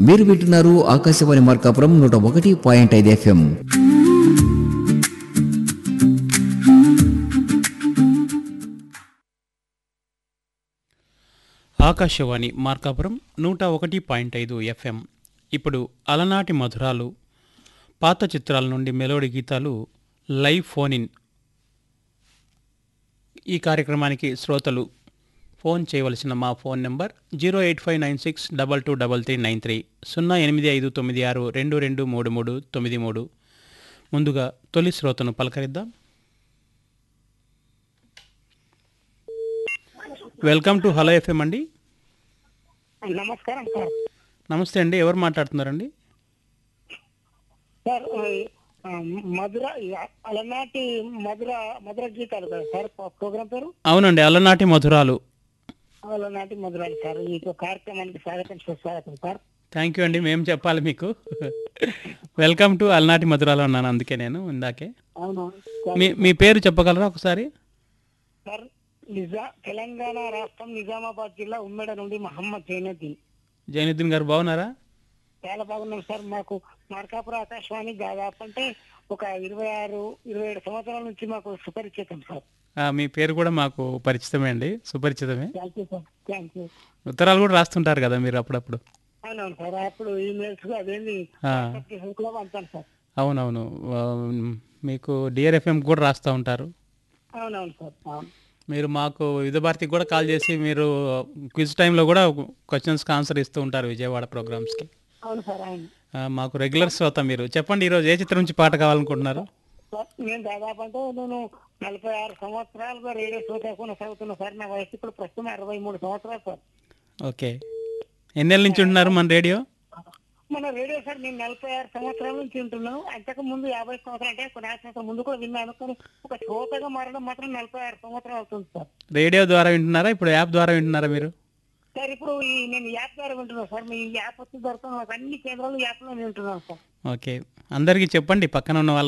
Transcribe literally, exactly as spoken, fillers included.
మీరు వింటున్నారు ఆకాశవాణి మార్కాపురం నూట ఒకటి పాయింట్ ఐదు ఎఫ్ఎం. ఆకాశవాణి మార్కాపురం నూట ఒకటి పాయింట్ ఐదు ఎఫ్ఎం. ఇప్పుడు అలనాటి మధురాలు, పాత చిత్రాల నుండి మెలోడీ గీతాలు లైవ్ ఫోన్ ఇన్. ఈ కార్యక్రమానికి శ్రోతలు ఫోన్ చేయవలసిన మా phone number zero eight five nine six double two double three nine three సున్నా ఎనిమిది ఐదు తొమ్మిది ఆరు రెండు రెండు మూడు మూడు తొమ్మిది మూడు. ముందుగా తొలి శ్రోతను పలకరిద్దాం. వెల్కమ్ టు హలో ఎఫ్ఎం అండి. నమస్కారం సార్. నమస్తే అండి, ఎవరు మాట్లాడుతున్నారండి? సార్ ఆ, మధుర అలనాటి మధుర మధుర గీతాలు కదా సార్ ప్రోగ్రామ్ పేరు? అవునండి, అలనాటి మధురాలు. అలనాటి మధురాలు సార్. ఈ కార్యక్రమానికి స్వాగతం సుస్వాగతం సార్. థ్యాంక్ యూ అండి, మేము చెప్పాలి మీకు. వెల్కమ్ టు అలనాటి మధురాలు అన్నాను, అందుకే నేను ఇందాకే. అవును మీ మీ పేరు చెప్పగలరా ఒకసారి? సార్, నిజా తెలంగాణ రాష్ట్రం నిజామాబాద్ జిల్లా ఉమ్మేడ నుండి మహమ్మద్ జైనుద్దీన్. జైనుద్దీన్ గారు బాగున్నారా? చాలా బాగున్నాం సార్. మాకు మార్కాపురం ఆకాశవాణి దాదాపు అంటే ఒక ఇరవై ఆరు ఇరవై ఏడు సంవత్సరాల నుంచి మాకు సుపరిచితం సార్. ఆ, మీ పేరు కూడా మాకు పరిచితమే అండి, సుపరిచితమే. Thank you sir. Thank you. ఉత్తరాలు కూడా రాస్తుంటారు కదా మీరు అప్పుడప్పుడు? అవునవును సార్. అప్పుడు ఈమెయిల్స్ అదేంటి ఆ. అంటాను సార్. అవునవును, ఆ, మీకు డిఆర్ ఎఫ్ఎం కూడా రాస్తూ ఉంటారు. అవునవును సార్. అవును. మీరు మాకు వివిధ భారతికి కూడా కాల్ చేసి మీరు క్విజ్ టైంలో కూడా క్వశ్చన్స్కి ఆన్సర్ ఇస్తూ ఉంటారు విజయవాడ ప్రోగ్రామ్స్కి. అవును సార్. అవును ఆ, మాకు రెగ్యులర్ శ్రోత మీరు. చెప్పండి, ఈరోజు ఏ చిత్రం నుంచి పాట కావాలనుకుంటున్నారు? సార్, నేను దాదాపు అంటే నేను నలభై ఆరు సంవత్సరాలుగా రేడియో శ్రోత కొనసాగుతున్నా సార్. నా వయసు ఇప్పుడు ప్రస్తుతం అరవై మూడు సంవత్సరాలు సార్. ఓకే, ఎన్నేళ్ళ నుంచి ఉంటున్నారు మన రేడియో? మన రేడియో సార్ నేను నలభై ఆరు సంవత్సరాల నుంచి ఉంటున్నాను. అంతకు ముందు యాభై సంవత్సరాలు అంటే కొన్ని సంవత్సరాల ముందు కూడా విన్నాను, కానీ ఒక శ్రోతగా మారడం మాత్రం నలభై ఆరు సంవత్సరాలు అవుతుంది సార్. రేడియో ద్వారా వింటున్నారా, ఇప్పుడు యాప్ ద్వారా వింటున్నారా మీరు? సార్, ఇప్పుడు ఈ నేను యాప్ ద్వారా వింటున్నాను సార్. మీ యాప్ వచ్చి దొరుకుతున్న అన్ని కేంద్రాలు యాప్ లో వింటున్నాను సార్. ఓకే, అందరికీ చెప్పండి, పక్కన ఉన్న వాళ్ళకి